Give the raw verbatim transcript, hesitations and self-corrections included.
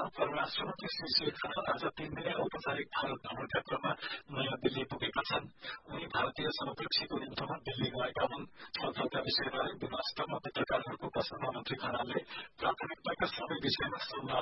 परराष्ट्र मन्त्री श्री शेख खनाल आज तीन दिने औपचारिक भारत भ्रमणका क्रममा नयाँ दिल्ली पुगेका छन्। उनी भारतीय समकक्षीको निम्तोमा दिल्ली गएका हुन्। छलफलका विषयबारे विवास्तवमा पत्रकारहरूको प्रश्नमा मन्त्री खनालले प्राथमिकताका सबै विषयमा सल्लाह